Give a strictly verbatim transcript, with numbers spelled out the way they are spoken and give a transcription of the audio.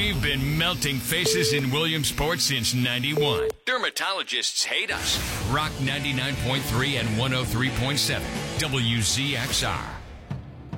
We've been melting faces in Williamsport since ninety-one. Dermatologists hate us. Rock ninety-nine point three and one oh three point seven. W Z X R.